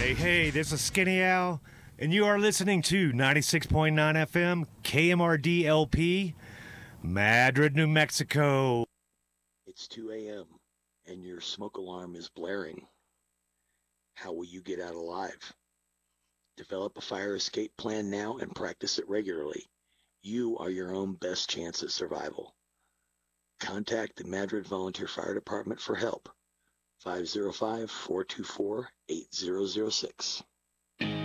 Hey, this is Skinny Al, and you are listening to 96.9 FM KMRD LP, Madrid, New Mexico. It's 2 a.m. and your smoke alarm is blaring. How will you get out alive? Develop a fire escape plan now and practice it regularly. You are your own best chance at survival. Contact the Madrid Volunteer Fire Department for help. 505-424-8006.